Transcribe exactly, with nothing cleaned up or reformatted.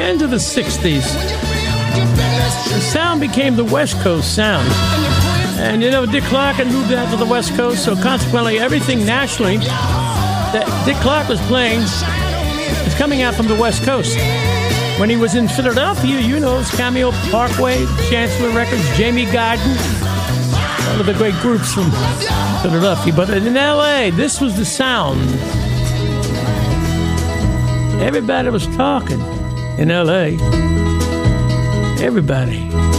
end of the sixties, the sound became the West Coast sound. And, you know, Dick Clark had moved out to the West Coast, so consequently everything nationally that Dick Clark was playing is coming out from the West Coast. When he was in Philadelphia, you know, it's Cameo Parkway, Chancellor Records, Jamie Guyton, one of the great groups from Philadelphia. But in L A, this was the sound. Everybody was talking in L A. Everybody.